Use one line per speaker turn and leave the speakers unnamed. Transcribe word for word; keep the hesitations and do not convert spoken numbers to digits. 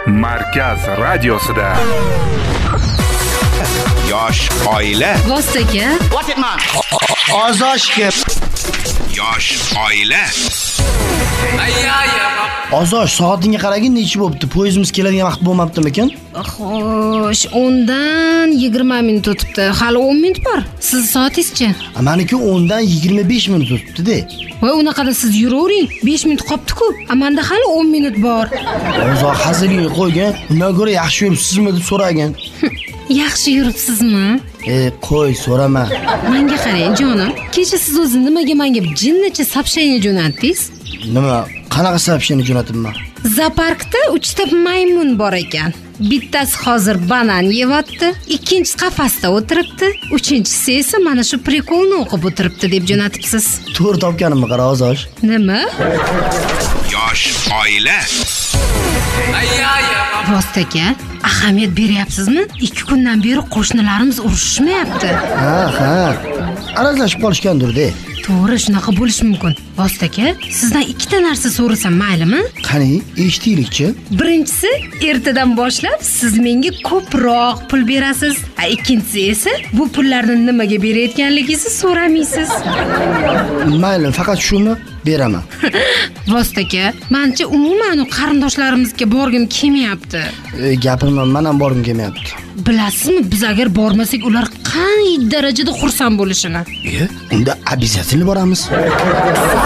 Markaz radiosida. Yosh oila.
Vostaka.
What it man?
Ozoshga.
Yosh oila.
Ozosh, soatingga qaragin, necha bo'pti? Poyezdimiz keladigan vaqt bo'lmabdimikan?
Xo'sh, o'ndan yigirma minut o'tibdi. Hali o'n minut bor. Siz soatingizchi?
Meniki o'ndan yigirma besh minut o'tibdi-da.
Voy, unaqada siz yuravering. besh minut qolibdi-ku. Amanda hali o'n minut bor.
Ozosh, hazilingni qo'ygan. Undan ko'ra yaxshi yuribsizmi deb so'ragan.
Yaxshi yuribsizmi?
E, qo'y, so'rama.
Menga qarang, jonim. Kecha siz o'zi nimaga menga jinnicha sapshayni jo'natdingiz?
Nima? Qanaqa sapshayni jo'natibman?
Zooparkda uchta maymun bor ekan. Bittasi hozir banan yeyapti, ikkinchisi qafasda o'tiribdi, uchinchisi esa mana shu prikolni o'qib o'tiribdi deb jo'natibsiz.
To'g'ri topganimmi qara, Ozosh?
Nima?
Yosh oila.
Vostaka, ahamiyat beryapsizmi? ikki kundan beri qo'shnilarimiz urushishmayapti.
Ha, ha. Arazlashib qolishgandir-da.
To'g'ri, shunaqa bo'lishi mumkin. Vostaka, sizdan ikkita narsa so'rasam maylimi?
Qani, eshitaylikchi.
Birinchisi, ertadan boshlab siz menga ko'proq pul berasiz. Ha, ikkinchisi esa bu pullarni nimaga berayotganligingizni so'ramaysiz.
Mayli, faqat shuni beraman.
Vostaka, mencha umuman u qarindoshlarimizga borgim kelmayapti.
E, gapirman, men ham borgim kelmayapti.
Bilasizmi, biz agar bormasak ular qanday darajada xursand bo'lishini?
E, unda обязательно boramiz.